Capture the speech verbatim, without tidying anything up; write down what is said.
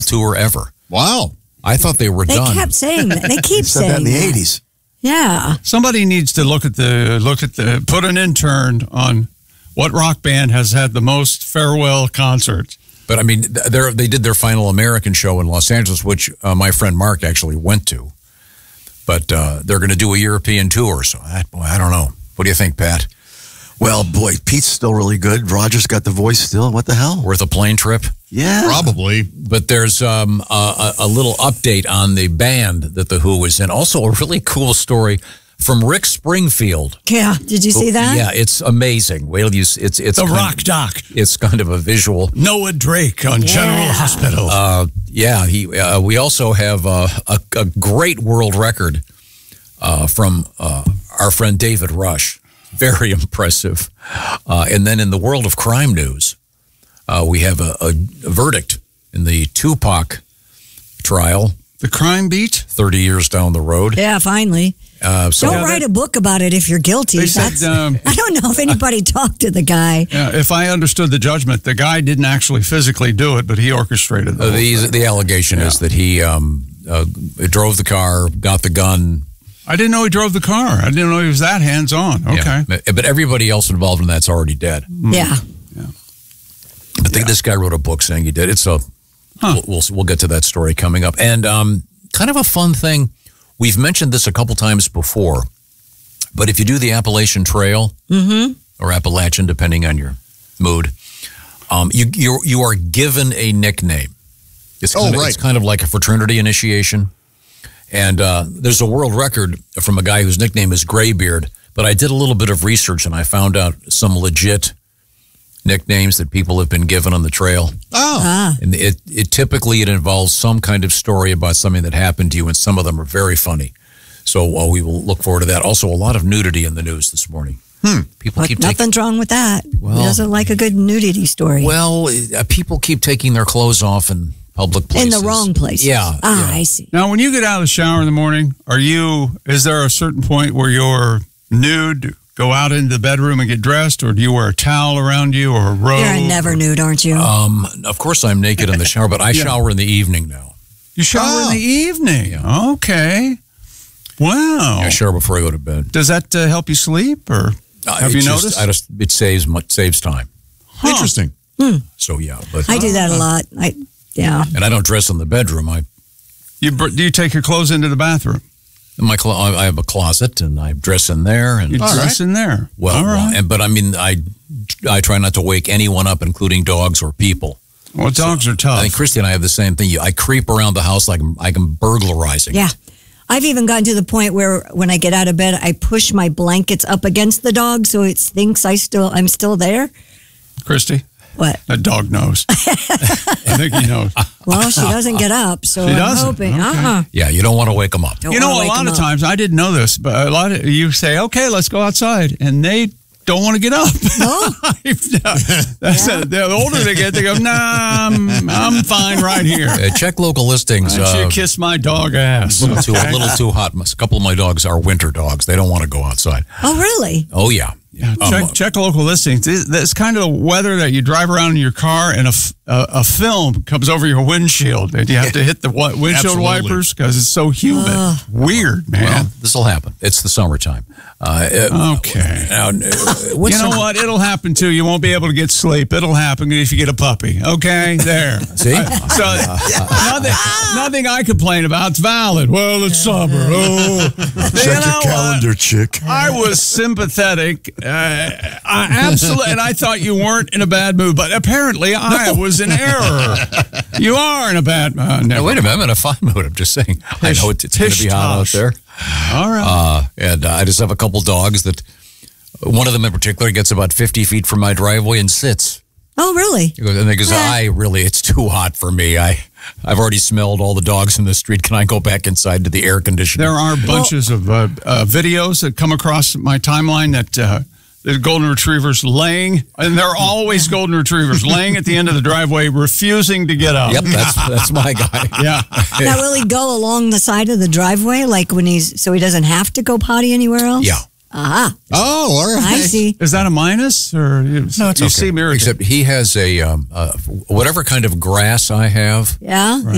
tour ever. Wow. I thought they were They done. kept saying that. They keep Said saying that in the that. eighties. Yeah. Somebody needs to look at the look at the put an intern on what rock band has had the most farewell concerts. But I mean, they they did their final American show in Los Angeles, which uh, my friend Mark actually went to. But uh, they're going to do a European tour, so that, boy, I don't know. What do you think, Pat? Well, boy, Pete's still really good. Roger's got the voice still. What the hell? Worth a plane trip? Yeah. Probably. But there's um, a, a little update on the band that The Who was in. Also, a really cool story from Rick Springfield. Yeah. Did you see that? Yeah, it's amazing. Wait till you see, it's it's The kind Rock of, Doc. It's kind of a visual. Noah Drake on Yeah. General Hospital. Uh, yeah, he. Uh, we also have uh, a, a great world record uh, from uh, our friend David Rush. Very impressive. Uh, and then in the world of crime news, uh, we have a, a, a verdict in the Tupac trial. The crime beat? thirty years down the road. Yeah, finally. Uh, so Don't Yeah, write that- a book about it if you're guilty. They said, That's, um, I don't know if anybody talked to the guy. Yeah, if I understood the judgment, the guy didn't actually physically do it, but he orchestrated the uh, whole the, thing. the allegation is that he um, uh, drove the car, got the gun. I didn't know he drove the car. I didn't know he was that hands-on. Okay. Yeah. But everybody else involved in that's already dead. Yeah. I think this guy wrote a book saying he did it. So Huh. we'll, we'll we'll get to that story coming up. And um, kind of a fun thing. We've mentioned this a couple times before, but if you do the Appalachian Trail or Appalachian, depending on your mood, um, you you you are given a nickname. It's Oh, kind of, right. It's kind of like a fraternity initiation. And uh, there's a world record from a guy whose nickname is Graybeard. But I did a little bit of research and I found out some legit nicknames that people have been given on the trail. Oh. Ah. And it, it typically it involves some kind of story about something that happened to you, and some of them are very funny. So uh, we will look forward to that. Also, a lot of nudity in the news this morning. Hmm. People But keep taking. nothing's wrong with that. Well- Who doesn't like a good nudity story? Well, uh, people keep taking their clothes off in public in places. the wrong places. Yeah. Ah, yeah. I see. Now, when you get out of the shower in the morning, are you? Is there a certain point where you're nude, go out into the bedroom and get dressed, or do you wear a towel around you or a robe? You're a never nude, aren't you? Um, of course, I'm naked in the shower, but I Yeah. shower in the evening now. You shower Oh. in the evening. Okay. Wow. I shower before I go to bed. Does that uh, help you sleep, or Uh, have it you just- noticed? I just it saves mu- saves time. Interesting. So yeah, but I do that a lot. I yeah. and I don't dress in the bedroom. I you br- do you take your clothes into the bathroom? in my clo- I have a closet and I dress in there. And You dress in there. well, All right. and, but I mean, I I try not to wake anyone up, including dogs or people. Well, dogs are tough. I think Christy and I have the same thing. I creep around the house like I'm, like I'm burglarizing. Yeah. I've even gotten to the point where when I get out of bed, I push my blankets up against the dog so it thinks I still I'm still there. Christy, What? that dog knows. I think he knows. Well, she doesn't get up, so She I'm doesn't? hoping. Okay. Uh-uh. Yeah, you don't want to wake them up. Don't You know, wanna a wake lot 'em of up. times, I didn't know this, but a lot of you say, okay, let's go outside. And they don't want to get up. No? That's Yeah. a, the older they get, they go, nah, I'm, I'm fine right here. Uh, check local listings. Why don't you Uh, kiss my dog ass? a little too, a little too hot. A couple of my dogs are winter dogs. They don't want to go outside. Oh, really? Oh yeah. Yeah, Um, check, check local listings. This- That's kind of the weather that you drive around in your car and a, f- a, a film comes over your windshield and you have to hit the wi- windshield Absolutely. wipers because it's so humid. Weird, man. Well, this will happen. It's the summertime. Uh, uh, Okay. Now, uh, what's You know some- what? It'll happen too. You won't be able to get sleep. It'll happen if you get a puppy. Okay, there. See? So nothing, nothing I complain about is valid. Well, it's summer. Oh, Check your calendar, chick. I was sympathetic. Uh, I absolutely, and I thought you weren't in a bad mood, but apparently I was in error. You are in a bad mood. Uh, Now, never. wait a minute. I'm in a fine mood. I'm just saying. I know it's, it's going to be hot out Tish-tosh. there. All right. Uh, and uh, I just have a couple dogs that, one of them in particular gets about fifty feet from my driveway and sits. Oh, really? He goes, and he goes, I really, it's too hot for me. I, I've already smelled all the dogs in the street. Can I go back inside to the air conditioner? There are bunches of uh, uh, videos that come across my timeline that uh, the golden retrievers laying, and they're always golden retrievers laying at the end of the driveway, refusing to get up. Yep, that's that's my guy. Yeah. Now, will he go along the side of the driveway, like when he's so he doesn't have to go potty anywhere else? Yeah. Aha. Oh, all right. I see. Is that a minus or you, No, it's you okay. seem irritated? Except he has a um, uh, whatever kind of grass I have. Yeah.